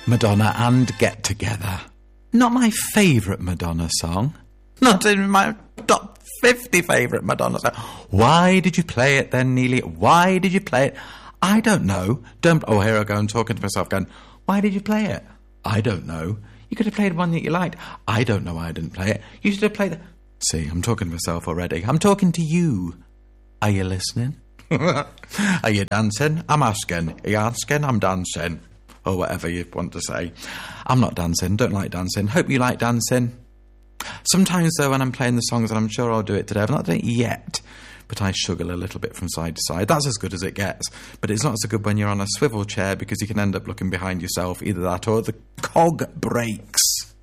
Madonna and Get Together. Not my favourite Madonna song. Not in my top 50 favourite Madonna song. Why did you play it then, Neely? Why did you play it? I don't know. Oh, here I go. I'm talking to myself going, why did you play it? I don't know. You could have played one that you liked. I don't know why I didn't play it. You should have played it. See, I'm talking to myself already. I'm talking to you. Are you listening? Are you dancing? I'm asking. Are you asking? I'm dancing. Or whatever you want to say. I'm not dancing. Don't like dancing. Hope you like dancing. Sometimes, though, when I'm playing the songs, and I'm sure I'll do it today, I've not done it yet, but I struggle a little bit from side to side. That's as good as it gets. But it's not so good when you're on a swivel chair because you can end up looking behind yourself. Either that or the cog breaks.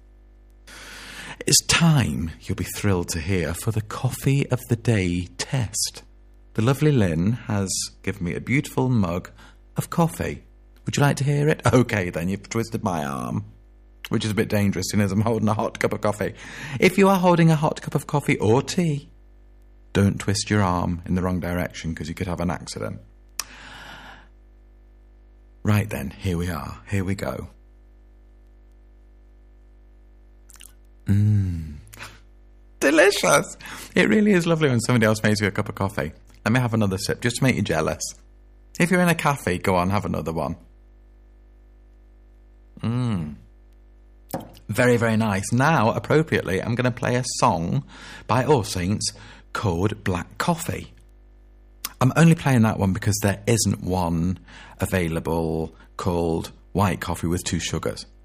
It's time, you'll be thrilled to hear, for the Coffee of the Day test. The lovely Lynn has given me a beautiful mug of coffee. Would you like to hear it? Okay, then, you've twisted my arm, which is a bit dangerous, seeing as I'm holding a hot cup of coffee. If you are holding a hot cup of coffee or tea, don't twist your arm in the wrong direction because you could have an accident. Right then, here we are. Here we go. Delicious. It really is lovely when somebody else makes you a cup of coffee. Let me have another sip, just to make you jealous. If you're in a cafe, go on, have another one. Very, very nice. Now, appropriately, I'm going to play a song by All Saints called Black Coffee. I'm only playing that one because there isn't one available called White Coffee with 2 sugars.